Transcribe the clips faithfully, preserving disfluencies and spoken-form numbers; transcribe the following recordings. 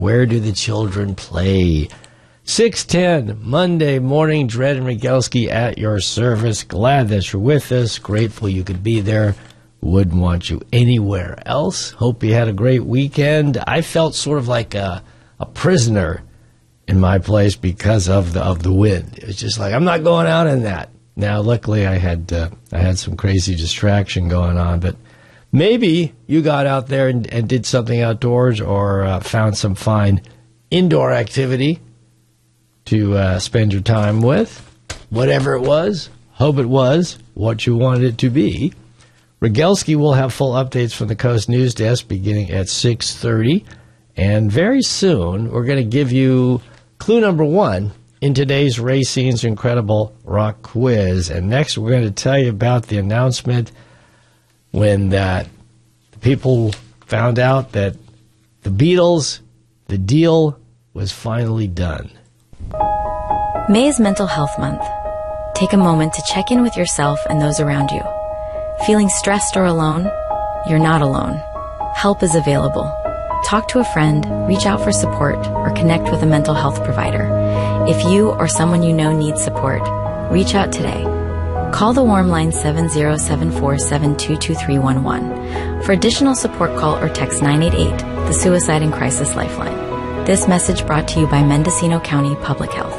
Where do the children play? six ten, Monday morning, Dredd and Rogalski at your service. Glad that you're with us. Grateful you could be there. Wouldn't want you anywhere else. Hope you had a great weekend. I felt sort of like a, a prisoner in my place because of the of the wind. It was just like, I'm not going out in that. Now, luckily, I had uh, I had some crazy distraction going on, but maybe you got out there and, and did something outdoors or uh, found some fine indoor activity to uh, spend your time with. Whatever it was, hope it was what you wanted it to be. Rogalski will have full updates from the Coast News Desk beginning at six thirty, and very soon we're going to give you clue number one in today's Racine's Incredible Rock Quiz. And next we're going to tell you about the announcement when uh, the people found out that the Beatles, the deal was finally done. May is Mental Health Month. Take a moment to check in with yourself and those around you. Feeling stressed or alone? You're not alone. Help is available. Talk to a friend, reach out for support, or connect with a mental health provider. If you or someone you know needs support, reach out today. Call the Warm Line seven zero seven four seven two two three one one. For additional support, call or text nine eight eight, the Suicide and Crisis Lifeline. This message brought to you by Mendocino County Public Health.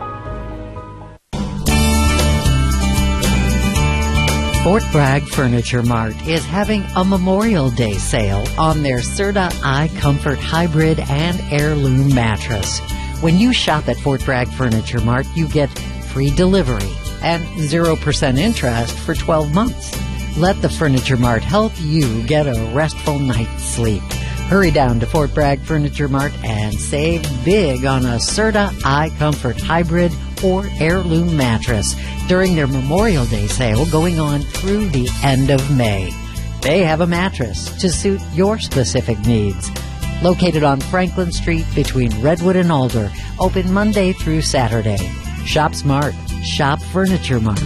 Fort Bragg Furniture Mart is having a Memorial Day sale on their Serta iComfort Hybrid and Heirloom mattress. When you shop at Fort Bragg Furniture Mart, you get free delivery and zero percent interest for twelve months. Let the Furniture Mart help you get a restful night's sleep. Hurry down to Fort Bragg Furniture Mart and save big on a Serta iComfort Hybrid or Heirloom mattress during their Memorial Day sale going on through the end of May. They have a mattress to suit your specific needs. Located on Franklin Street between Redwood and Alder, open Monday through Saturday. Shop smart. Shop Furniture Mart.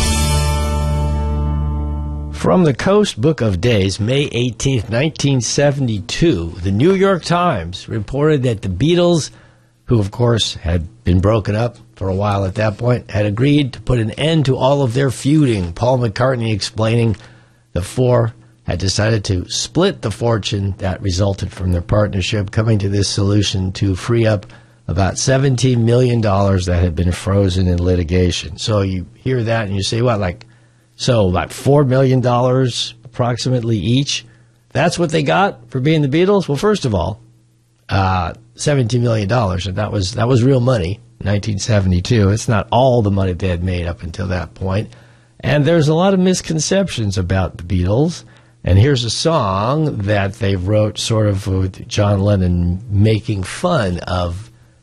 From the Coast Book of Days, May eighteenth, nineteen seventy-two, the New York Times reported that the Beatles, who of course had been broken up for a while at that point, had agreed to put an end to all of their feuding. Paul McCartney explaining the four had decided to split the fortune that resulted from their partnership, coming to this solution to free up about seventeen million dollars that had been frozen in litigation. So you hear that and you say, what, like, so like four million dollars approximately each? That's what they got for being the Beatles? Well, first of all, uh, seventeen million dollars, and that was, that was real money, nineteen seventy-two. It's not all the money they had made up until that point. And there's a lot of misconceptions about the Beatles. And here's a song that they wrote sort of with John Lennon making fun of